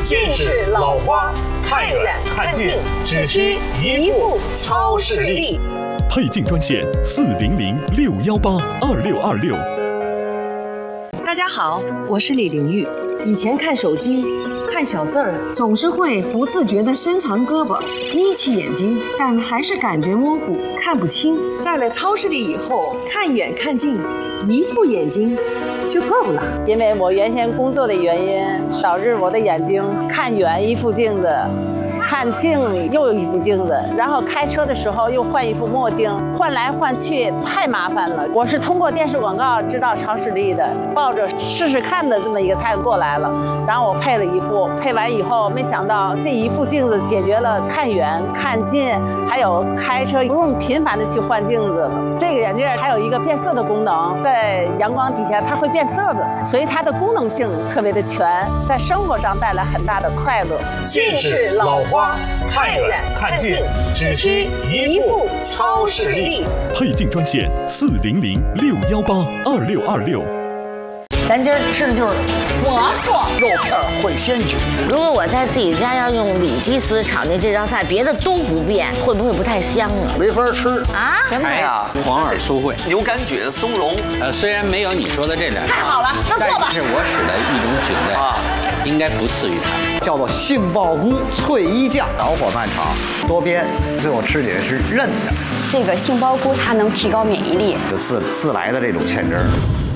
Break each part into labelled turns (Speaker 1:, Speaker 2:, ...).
Speaker 1: 近视、老花，看远看近，只需一副超视力。
Speaker 2: 配镜专线400-618-2626。
Speaker 3: 大家好，我是李玲玉。以前看手机，看小字儿，总是会不自觉地伸长胳膊，眯起眼睛，但还是感觉模糊，看不清。戴了超视力以后，看远看近，一副眼睛就够了。
Speaker 4: 因为我原先工作的原因，导致我的眼睛看远一副镜子，看近又一副镜子，然后开车的时候又换一副墨镜，换来换去太麻烦了。我是通过电视广告知道超视力的，抱着试试看的这么一个态度过来了。然后我配了一副，配完以后，没想到这一副镜子解决了看远、看近，还有开车不用频繁的去换镜子了。这个眼镜还有一个变色的功能，在阳光底下它会变色的，所以它的功能性特别的全，在生活上带来很大的快乐。
Speaker 1: 近视、老花，看远看近，只需一副超视力。
Speaker 2: 配镜专线400-618-2626。
Speaker 5: 咱今儿吃的就是蘑菇
Speaker 6: 肉片烩鲜菌。
Speaker 5: 如果我在自己家要用里脊丝炒的这道菜，别的都不变，会不会不太香啊？
Speaker 6: 没法吃
Speaker 5: 啊！
Speaker 6: 真的
Speaker 7: 呀，黄耳酥烩、
Speaker 8: 牛肝菌、松茸，
Speaker 7: 虽然没有你说的这两，
Speaker 5: 太好了，那做吧。
Speaker 7: 但是我使的一种菌类应该不次于它，
Speaker 6: 叫做杏鲍菇脆衣酱，小火慢炒，多煸，最后吃起来是韧的。
Speaker 9: 这个杏鲍菇它能提高免疫力，
Speaker 6: 就自来的这种芡汁儿。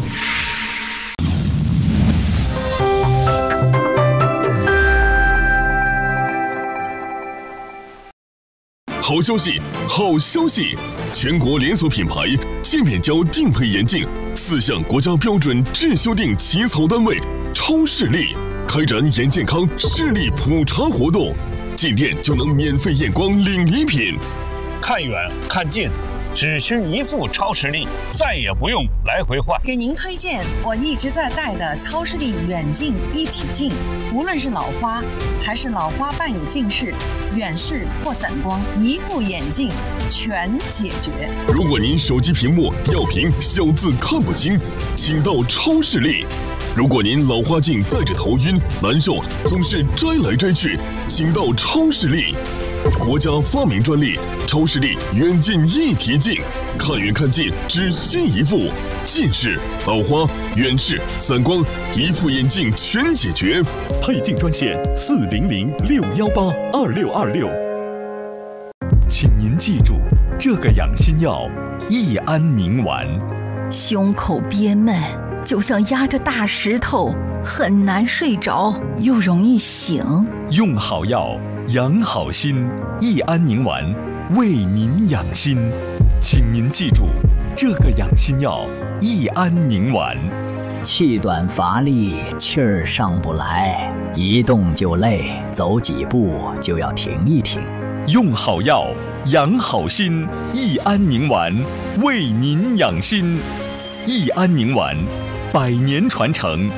Speaker 10: 好消息，好消息！全国连锁品牌界面胶定配眼镜4项国家标准质修订起草单位超视力开展眼健康视力普查活动，进店就能免费验光领礼品。
Speaker 1: 看远看近，只需一副超视力，再也不用来回换。
Speaker 3: 给您推荐我一直在戴的超视力远近一体镜，无论是老花还是老花伴有近视、远视或散光，一副眼镜全解决。
Speaker 10: 如果您手机屏幕要屏小字看不清，请到超视力。如果您老花镜戴着头晕难受，总是摘来摘去，请到超视力。国家发明专利超视力远近一体镜，看远看近只需一副，近视、老花、远视、散光，一副眼镜全解决。
Speaker 2: 配镜专线400-618-2626。请您记住，这个养心药益安宁丸。
Speaker 11: 胸口憋闷，就像压着大石头，很难睡着，又容易醒。
Speaker 2: 用好药，养好心，益安宁丸为您养心。请您记住，这个养心药益安宁丸。
Speaker 12: 气短乏力，气儿上不来，一动就累，走几步就要停一停。
Speaker 2: 用好药，养好心，益安宁丸为您养心。益安宁丸100年传承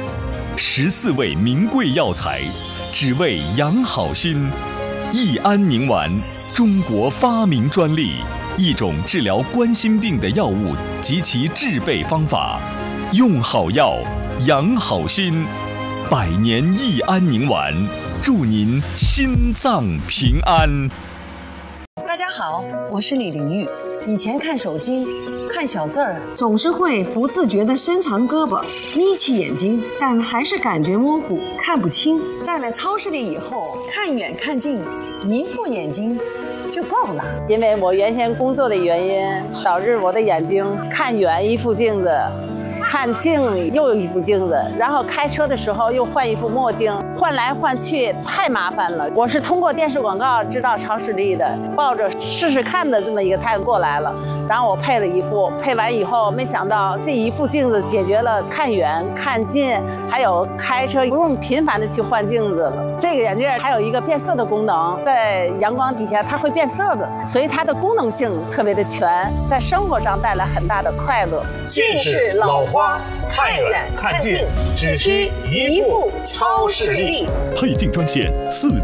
Speaker 2: ，14味名贵药材，只为养好心。益安宁丸，中国发明专利，一种治疗冠心病的药物及其制备方法。用好药，养好心，100年益安宁丸，祝您心脏平安。
Speaker 3: 大家好，我是李玲玉。以前看手机，看小字儿，总是会不自觉地伸长胳膊，眯起眼睛，但还是感觉模糊，看不清。戴了超视力以后，看远看近，一副眼睛就够了。
Speaker 4: 因为我原先工作的原因，导致我的眼睛看远一副镜子，看近又一副镜子，然后开车的时候又换一副墨镜，换来换去太麻烦了。我是通过电视广告知道超视力的，抱着试试看的这么一个态度过来了。然后我配了一副，配完以后，没想到这一副镜子解决了看远、看近，还有开车不用频繁的去换镜子了。这个眼镜还有一个变色的功能，在阳光底下它会变色的，所以它的功能性特别的全，在生活上带来很大的快乐。
Speaker 1: 近视、老花，看远看近，只需一副超视力。
Speaker 2: 配镜专线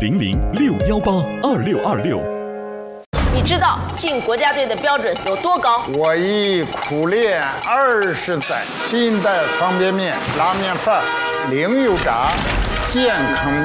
Speaker 2: 400-618-2626。
Speaker 5: 你知道进国家队的标准有多高？
Speaker 13: 我已苦练20载，新的方便面、拉面饭、零油炸、健康面。